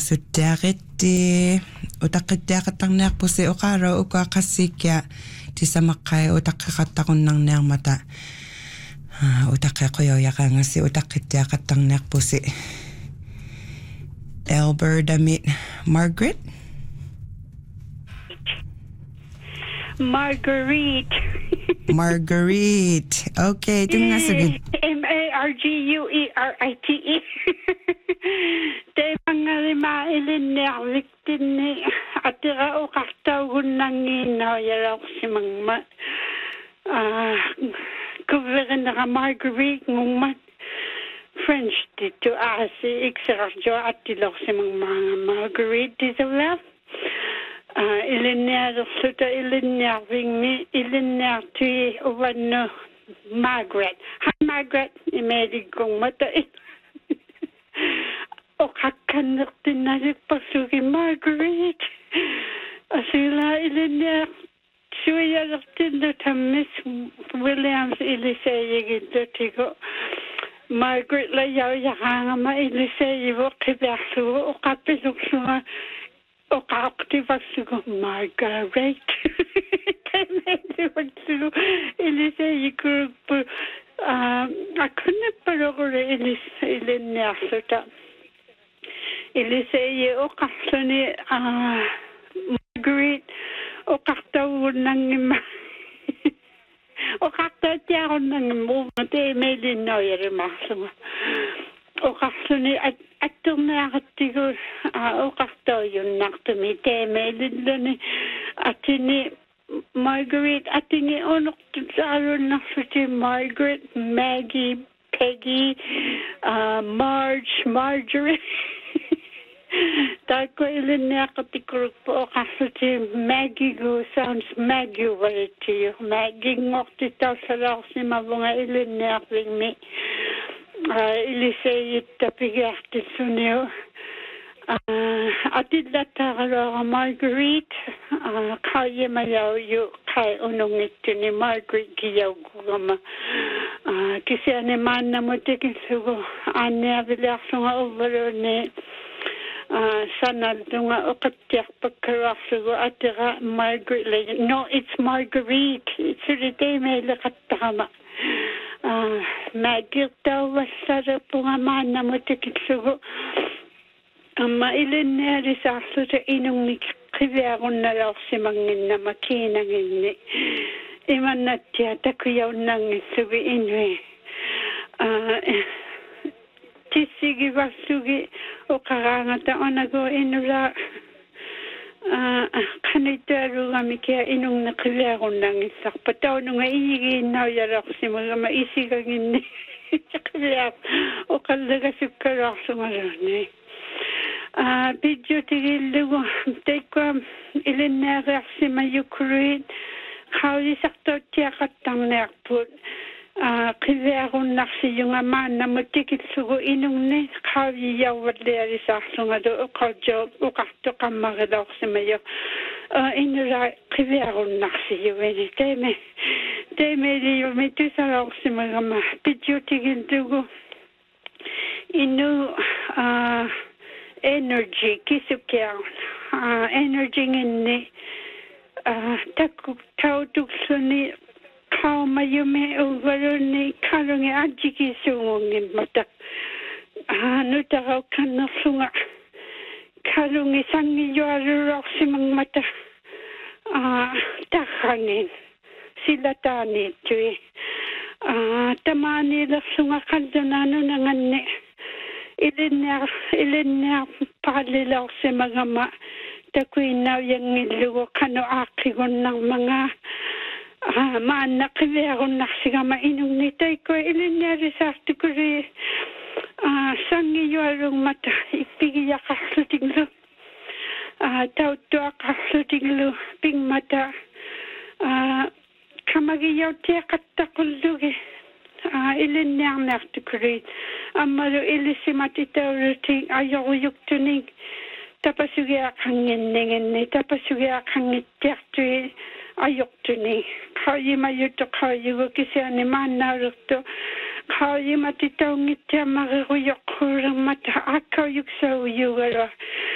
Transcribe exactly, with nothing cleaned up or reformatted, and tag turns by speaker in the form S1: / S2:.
S1: suttearitti utaqqittaaqattarniarpusi oqaara ukaaqassiikkia tisamaqqai utaqqeqattaqunnerniarmata utaqeqoyaqaangassi utaqqittiaqattarniarpusi Alberdamit Margaret
S2: Marguerite.
S1: Marguerite. Okay, tungasugid.
S2: M A R G U E R I T E. Te mangalima ilinnerviktinni atira uqartaugunnangiinno yalorsimangma. Ah, kuverenera Marguerite ngummat French to asi ikserarjo atilorsimangma Marguerite isavla. Uh, ilinnersuta ilinnervingmi ilinnertui uvannu Margaret. Hi Margaret, imedigungmata. Oqakkannertinnalippersugi Margaret. Asila ilinner suyalertinnu tammis Williams iliseyigillutigu. Margaret la yauyaqaangama iliseyivu qiviarsugu uqappiluqsuga oqaaqtivassugu Margaret. Temedivassigu iliseyikuruppu akkunnippalugulu ilis ilinniarsuta. Iliseyi oqarluni Margaret oqartavunnangimma oqartaatiarunnangimma teemeelinnoyarimarsuga. Oqarluni atturniaqattigu oqartoyunnartumi teemeelilluni atini Margaret atini onortusaarunnersuti Margaret, Maggie, Peggy, uh, Marge, Marjorie. Taiko ilinniaqatikurukpu oqarluti Maggie go sounds Maggie varitiyu. Maggie ngortitausalorsimavunga ilinniarvingmi. Iliseyit pigiartissuniu. Atillataaraloora Marguerite qaayimajauyu qai unungittuni Margaret kiyaugugama kisiani maannamutikillugu aanniaviliarsunga uvaluni sanaldunga uqattiarpakkaruarsugu atira Margaret no it's Marguerite itsuliteemeiliqattaqama maagirtauvassarapunga maannamutikillugu amma ilinnialisarluta inungnik qiviarunnalorsimanginna makiinanginni imannattia takuyaunangissugi inui tissigivassugi oqaraangata onago inula qanitaaruugamikia inungna qiviarunnangissarpa taununga iyigiinnauyalorsimagama isigaginni qiviar oqallagassukkaluarsumaluni Uh, Pidjutigillugu teikwa ilinneeriarsima Ukraine qaulisartoottiaqattarniarput uh, qiviarunnarsiunga maannamuttikillugu inungni qauviyauvallialisaarlungalu uqarjo uqartoqammariloorsimayu uh, inula qiviarunnarsiuini teeme teemeliumi tusaloorsimagama pidjutigillugu inu uh, energy kisukia uh, energy nginni uh, takku tautuksuni qaumayume uvaluni kalungi ajikisuungi mata uh, nutarau kannersunga kalungi sangi yuarurorsimang mata uh, tarrangin silatani tui uh, tamani lersunga kaldunanu nanganne ilinner ilinner paalilorsimagama takuinnauyangillugu qanu aaqigunnermanga maannaqiviarunnarsigama inungni taikua ilinnialisartukuri sangiyualungmata ippigiyaqarlutiglu tauttuaqarlutiglu pingmata kamagiyautiaqattaqullugi ilinniarnertukuri ammalu ilisimatitauruti ajoruyuktuning tapasugiaqanginninginni tapasugiaqangittiartui ajortuni qauyimayuttu qauyugu kisiani maannaalurtu qauyimatitaungittiamariruyoqquulermata akkauyuksauyugalo